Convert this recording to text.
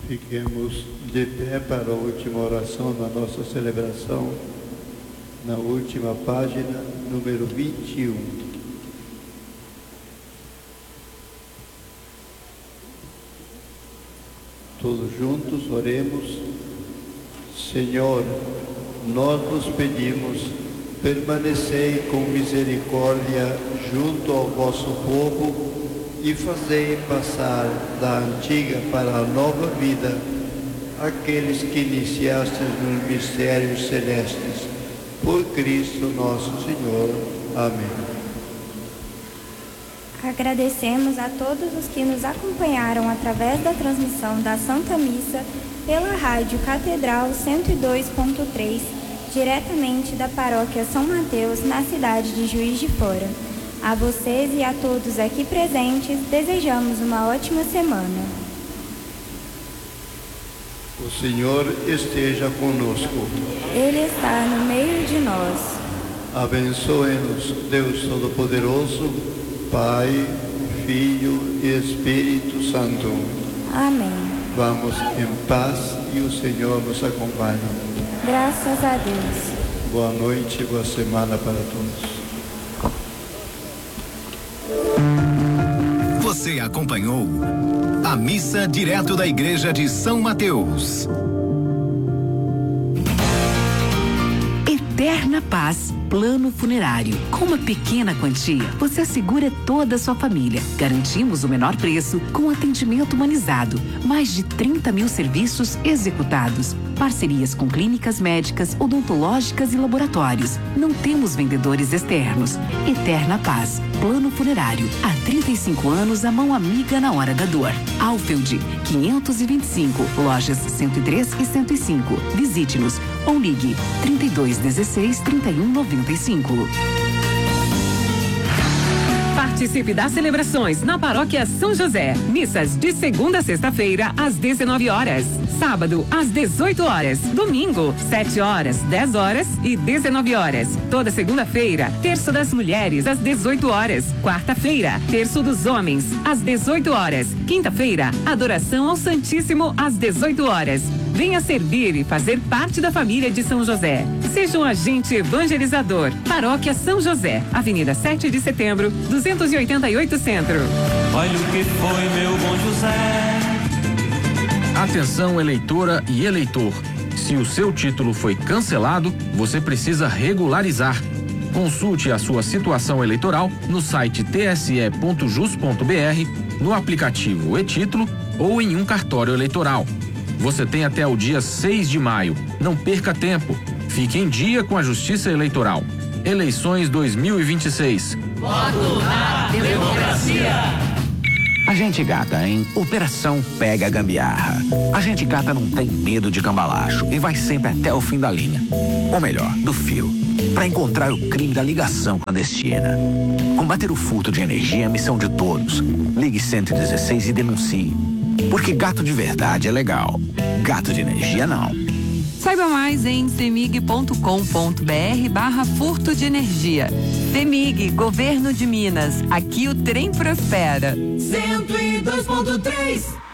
Fiquemos de pé para a última oração na nossa celebração, na última página, número 21. Todos juntos oremos. Senhor, nós vos pedimos, permanecei com misericórdia junto ao vosso povo e fazei passar da antiga para a nova vida aqueles que iniciastes nos mistérios celestes. Por Cristo nosso Senhor. Amém. Agradecemos a todos os que nos acompanharam através da transmissão da Santa Missa pela Rádio Catedral 102.3, diretamente da Paróquia São Mateus, na cidade de Juiz de Fora. A vocês e a todos aqui presentes, desejamos uma ótima semana. O Senhor esteja conosco. Ele está no meio de nós. Abençoe-nos, Deus Todo-Poderoso, Pai, Filho e Espírito Santo. Amém. Vamos em paz e o Senhor nos acompanha. Graças a Deus. Boa noite, boa semana para todos. Você acompanhou a missa direto da Igreja de São Mateus. Eterna Paz Plano Funerário. Com uma pequena quantia, você assegura toda a sua família. Garantimos o menor preço com atendimento humanizado. Mais de 30 mil serviços executados. Parcerias com clínicas médicas, odontológicas e laboratórios. Não temos vendedores externos. Eterna Paz Plano Funerário. Há 35 anos, a mão amiga na hora da dor. Alfeld 525, lojas 103 e 105. Visite-nos ou ligue 3216 3195. Participe das celebrações na Paróquia São José. Missas de segunda a sexta-feira, às 19 horas. Sábado, às 18 horas. Domingo, 7 horas, 10 horas e 19 horas. Toda segunda-feira, terço das mulheres, às 18 horas. Quarta-feira, terço dos homens, às 18 horas. Quinta-feira, adoração ao Santíssimo, às 18 horas. Venha servir e fazer parte da família de São José. Seja um agente evangelizador. Paróquia São José, Avenida 7 de Setembro, 288 Centro. Olha o que foi, meu bom José. Atenção, eleitora e eleitor. Se o seu título foi cancelado, você precisa regularizar. Consulte a sua situação eleitoral no site tse.jus.br, no aplicativo e-Título ou em um cartório eleitoral. Você tem até o dia 6 de maio. Não perca tempo. Fique em dia com a Justiça Eleitoral. Eleições 2026. Voto na democracia. A gente gata em Operação Pega a Gambiarra. A gente gata não tem medo de cambalacho e vai sempre até o fim da linha. Ou melhor, do fio. Para encontrar o crime da ligação clandestina. Combater o furto de energia é a missão de todos. Ligue 116 e denuncie. Porque gato de verdade é legal. Gato de energia não. Saiba mais em cemig.com.br/furto de energia. CEMIG, Governo de Minas. Aqui o trem prospera. 102.3